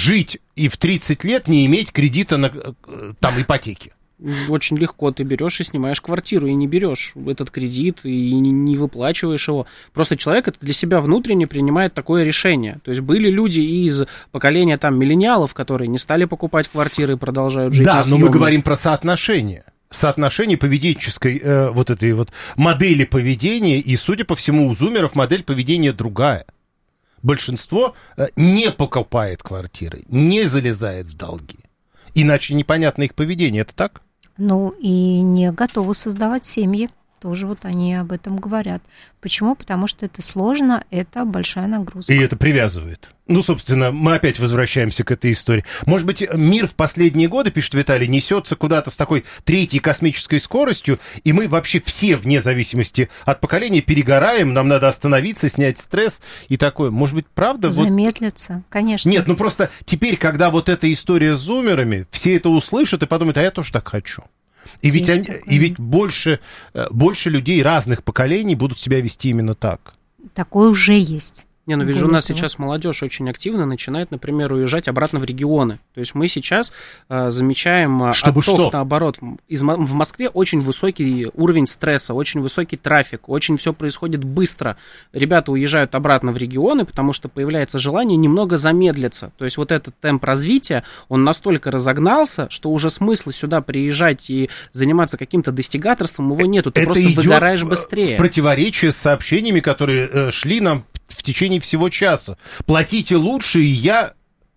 жить и в 30 лет не иметь кредита на там ипотеки? Очень легко. Ты берешь и снимаешь квартиру, и не берешь этот кредит, и не выплачиваешь его. Просто человек это для себя внутренне принимает такое решение. То есть были люди из поколения там миллениалов, которые не стали покупать квартиры и продолжают жить на съемной. Но мы говорим про соотношение поведенческой вот этой вот модели поведения, и, судя по всему, у зумеров модель поведения другая. Большинство не покупает квартиры, не залезает в долги. Иначе непонятно их поведение. Это так? Ну, и не готовы создавать семьи. Тоже вот они об этом говорят. Почему? Потому что это сложно, это большая нагрузка. И это привязывает. Ну, собственно, мы опять возвращаемся к этой истории. Может быть, мир в последние годы, пишет Виталий, несется куда-то с такой третьей космической скоростью, и мы вообще все, вне зависимости от поколения, перегораем, нам надо остановиться, снять стресс и такое. Может быть, правда? Замедлиться, конечно. Нет, ну просто теперь, когда вот эта история с зумерами, все это услышат и подумают, а я тоже так хочу. И ведь больше людей разных поколений будут себя вести именно так. Такое уже есть. Не, ну ведь же у нас сейчас молодежь очень активно начинает, например, уезжать обратно в регионы. То есть мы сейчас замечаем отток, наоборот. В Москве очень высокий уровень стресса, очень высокий трафик, очень все происходит быстро. Ребята уезжают обратно в регионы, потому что появляется желание немного замедлиться. То есть вот этот темп развития, он настолько разогнался, что уже смысла сюда приезжать и заниматься каким-то достигаторством его нету. Ты просто выгораешь быстрее. В противоречие с сообщениями, которые шли нам в течение всего часа. Платите лучше, и я...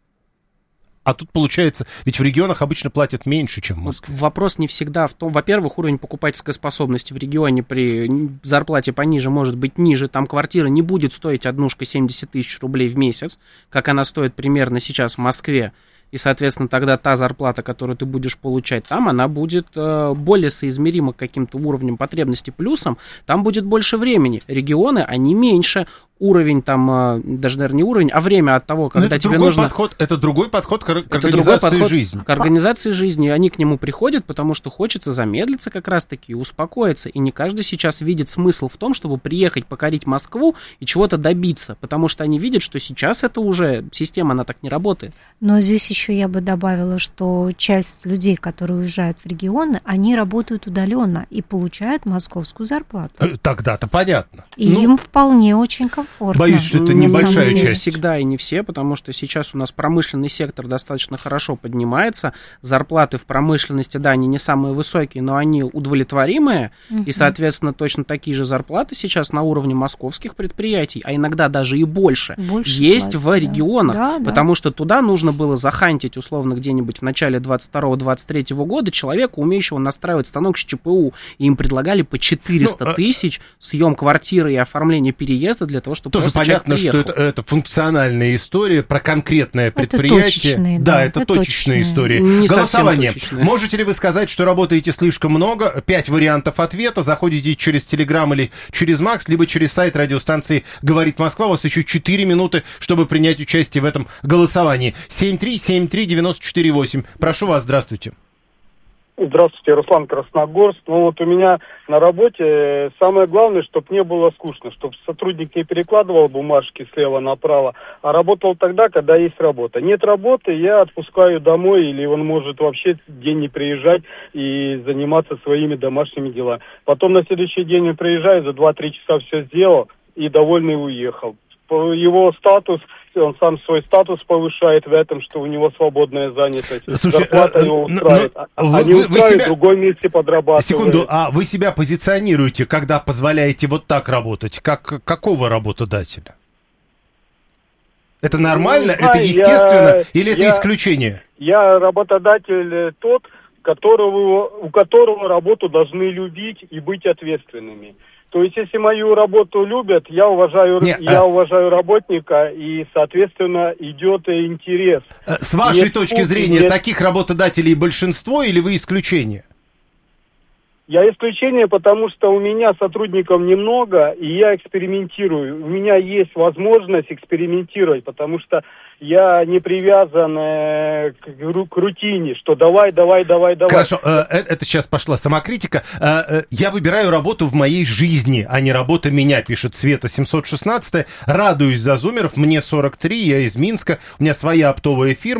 А тут получается, ведь в регионах обычно платят меньше, чем в Москве. Вопрос не всегда в том... Во-первых, уровень покупательской способности в регионе при зарплате пониже может быть ниже. Там квартира не будет стоить однушка 70 тысяч рублей в месяц, как она стоит примерно сейчас в Москве. И, соответственно, тогда та зарплата, которую ты будешь получать там, она будет более соизмерима к каким-то уровням потребностей плюсом, там будет больше времени. Регионы, они меньше. Уровень там, даже, наверное, не уровень, а время от того, когда тебе нужно... Это другой подход к организации жизни. К организации жизни, и они к нему приходят, потому что хочется замедлиться как раз-таки, успокоиться, и не каждый сейчас видит смысл в том, чтобы приехать, покорить Москву и чего-то добиться, потому что они видят, что сейчас это уже система, она так не работает. Но здесь еще я бы добавила, что часть людей, которые уезжают в регионы, они работают удаленно и получают московскую зарплату. Тогда-то понятно. И им вполне очень комфортно. Боюсь, что это небольшая часть. Не всегда и не все, потому что сейчас у нас промышленный сектор достаточно хорошо поднимается. Зарплаты в промышленности, да, они не самые высокие, но они удовлетворимые. И, соответственно, точно такие же зарплаты сейчас на уровне московских предприятий, а иногда даже и больше есть в регионах. Да, потому что туда нужно было захантить, условно, где-нибудь в начале 22-23 года человека, умеющего настраивать станок с ЧПУ. И им предлагали по 400 тысяч съем квартиры и оформление переезда для того, чтобы тоже понятно, что это функциональная история про конкретное предприятие. Это точечная история. Голосование. Можете ли вы сказать, что работаете слишком много? 5 вариантов ответа. Заходите через Телеграм или через Макс, либо через сайт радиостанции «Говорит Москва». У вас еще 4 минуты, чтобы принять участие в этом голосовании. 7373948. Прошу вас, здравствуйте. Здравствуйте, Руслан, Красногорск. Ну вот у меня на работе самое главное, чтобы не было скучно, чтобы сотрудник не перекладывал бумажки слева направо, а работал тогда, когда есть работа. Нет работы, я отпускаю домой, или он может вообще день не приезжать и заниматься своими домашними делами. Потом на следующий день он приезжает, за 2-3 часа все сделал и довольный уехал. Его статус, он сам свой статус повышает в этом, что у него свободная занятость. Слушай, зарплата его устраивает, не устраивает, в другом месте подрабатывает. Секунду, а вы себя позиционируете, когда позволяете вот так работать? Какого работодателя? Это нормально, это естественно, или это исключение? Я работодатель тот, у которого работу должны любить и быть ответственными. То есть, если мою работу любят, я уважаю работника, и, соответственно, идет интерес. С вашей точки зрения, таких работодателей большинство или вы исключение? Я исключение, потому что у меня сотрудников немного, и я экспериментирую. У меня есть возможность экспериментировать, потому что я не привязан к рутине, что давай. Хорошо, это сейчас пошла самокритика. Я выбираю работу в моей жизни, а не работа меня, пишет Света 716. Радуюсь за зумеров, мне 43, я из Минска, у меня своя оптовая фирма.